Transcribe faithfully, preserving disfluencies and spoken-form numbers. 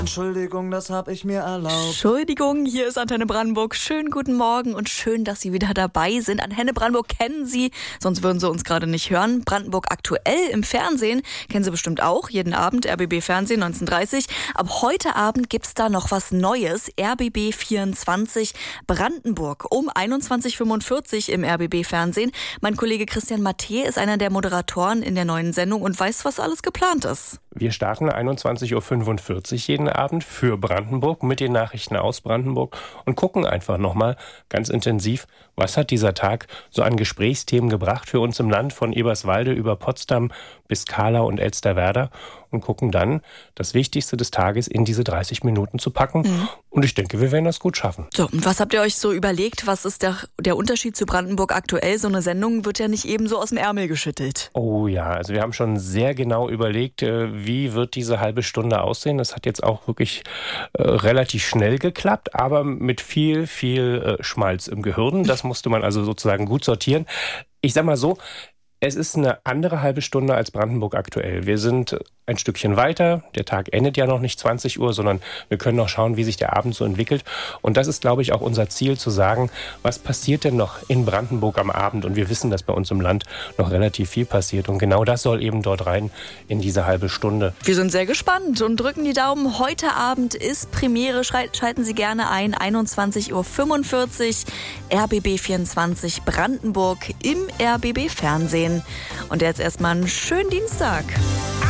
Entschuldigung, das habe ich mir erlaubt. Entschuldigung, hier ist Antenne Brandenburg. Schönen guten Morgen und schön, dass Sie wieder dabei sind. Antenne Brandenburg kennen Sie, sonst würden Sie uns gerade nicht hören. Brandenburg aktuell im Fernsehen kennen Sie bestimmt auch. Jeden Abend R B B Fernsehen neunzehn Uhr dreißig. Ab heute Abend gibt's da noch was Neues. R B B vierundzwanzig Brandenburg um einundzwanzig Uhr fünfundvierzig im R B B Fernsehen. Mein Kollege Christian Matthä ist einer der Moderatoren in der neuen Sendung und weiß, was alles geplant ist. Wir starten einundzwanzig Uhr fünfundvierzig jeden Abend für Brandenburg mit den Nachrichten aus Brandenburg und gucken einfach nochmal ganz intensiv, was hat dieser Tag so an Gesprächsthemen gebracht für uns im Land von Eberswalde über Potsdam bis Kahlau und Elsterwerda und gucken dann das Wichtigste des Tages in diese dreißig Minuten zu packen. Mhm. Und ich denke, wir werden das gut schaffen. So, und was habt ihr euch so überlegt? Was ist der, der Unterschied zu Brandenburg aktuell? So eine Sendung wird ja nicht eben so aus dem Ärmel geschüttelt. Oh ja, also wir haben schon sehr genau überlegt, wie wird diese halbe Stunde aussehen. Das hat jetzt auch wirklich äh, relativ schnell geklappt, aber mit viel, viel äh, Schmalz im Gehirn. Das musste man also sozusagen gut sortieren. Ich sag mal so, es ist eine andere halbe Stunde als Brandenburg aktuell. Wir sind ein Stückchen weiter. Der Tag endet ja noch nicht zwanzig Uhr, sondern wir können noch schauen, wie sich der Abend so entwickelt. Und das ist, glaube ich, auch unser Ziel, zu sagen, was passiert denn noch in Brandenburg am Abend? Und wir wissen, dass bei uns im Land noch relativ viel passiert. Und genau das soll eben dort rein in diese halbe Stunde. Wir sind sehr gespannt und drücken die Daumen. Heute Abend ist Premiere. Schalten Sie gerne ein. einundzwanzig Uhr fünfundvierzig R B B vierundzwanzig Brandenburg im R B B Fernsehen. Und jetzt erstmal einen schönen Dienstag.